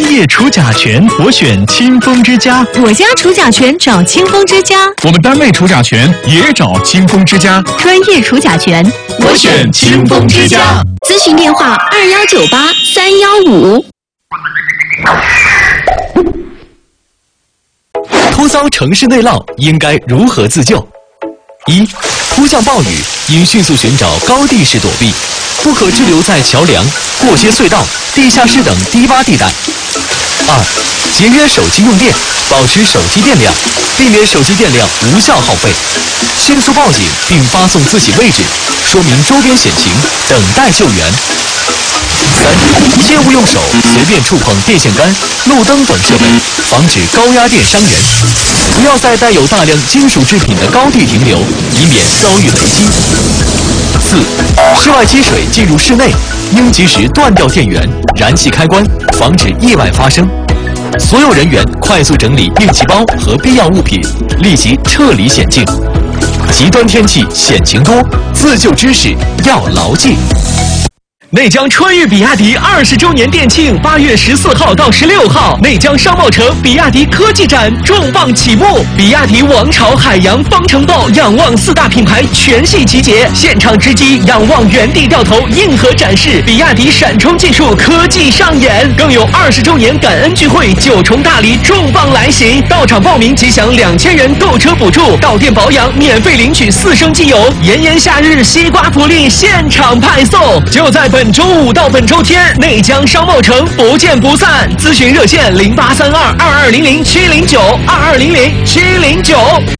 业除甲醛，我选清风之家。 我家除甲醛找清风之家。 我们单位除甲醛也找清风之家。 专业除甲醛， 我选清风之家。 咨询电话2198-315。 突遭城市内涝，应该如何自救？一、突降暴雨，应迅速寻找高地势躲避，不可滞留在桥梁、过街隧道、地下室等低洼地带。二、节约手机用电，保持手机电量，避免手机电量无效耗费，迅速报警并发送自己位置，说明周边险情，等待救援。三、切勿用手随便触碰电线杆、路灯等设备，防止高压电伤人。不要在带有大量金属制品的高地停留，以免遭遇雷击。四、室外积水进入室内，应及时断掉电源、燃气开关，防止意外发生。所有人员快速整理应急包和必要物品，立即撤离险境。极端天气险情多，自救知识要牢记。内江春裕比亚迪20周年店庆，8月14号到16号，内江商贸城比亚迪科技展重磅启幕，比亚迪王朝、海洋、方程豹、仰望4大品牌全系集结，现场直击，仰望原地掉头，硬核展示比亚迪闪充技术科技上演，更有20周年感恩聚会9重大礼重磅来袭，到场报名即享2000元购车补助，到店保养免费领取4升机油，炎炎夏日西瓜福利现场派送，就在本周5到本周天，内江商贸城不见不散。咨询热线08322200-709，2200-709。